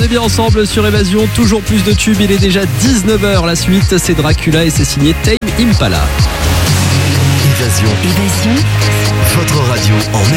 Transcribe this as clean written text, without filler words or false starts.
bien ensemble sur Évasion, toujours plus de tubes, il est déjà 19h. La suite, c'est Dracula et c'est signé Tame Impala. Évasion. Votre radio en